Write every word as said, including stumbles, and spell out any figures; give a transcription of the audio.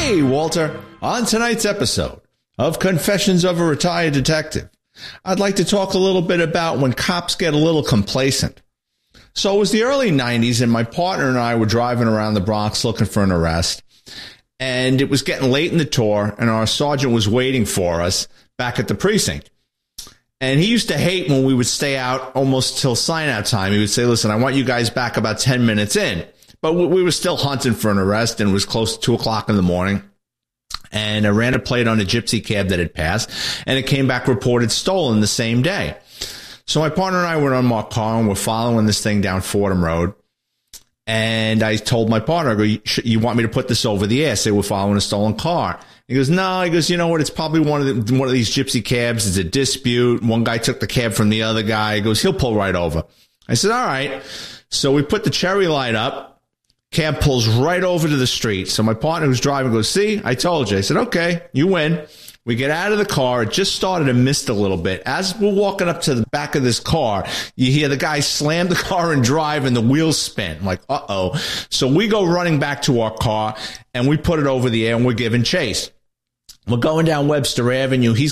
Hey, Walter. On tonight's episode of Confessions of a Retired Detective, I'd like to talk a little bit about when cops get a little complacent. So it was the early nineties, and my partner and I were driving around the Bronx looking for an arrest. And it was getting late in the tour, and our sergeant was waiting for us back at the precinct. And he used to hate when we would stay out almost till sign-out time. He would say, listen, I want you guys back about ten minutes in. But we were still hunting for an arrest, and it was close to two o'clock in the morning. And I ran a plate on a gypsy cab that had passed, and it came back reported stolen the same day. So my partner and I were on my car, and we're following this thing down Fordham Road. And I told my partner, I go, you, you want me to put this over the air? Say we're following a stolen car. He goes, no. He goes, you know what? It's probably one of the, one of these gypsy cabs. It's a dispute. One guy took the cab from the other guy. He goes, he'll pull right over. I said, all right. So we put the cherry light up. Cab pulls right over to the street. So my partner who's driving goes, see, I told you. I said, okay, you win. We get out of the car. It just started to mist a little bit. As we're walking up to the back of this car, you hear the guy slam the car and drive and the wheels spin. I'm like, uh-oh. So we go running back to our car and we put it over the air and we're giving chase. We're going down Webster Avenue. He's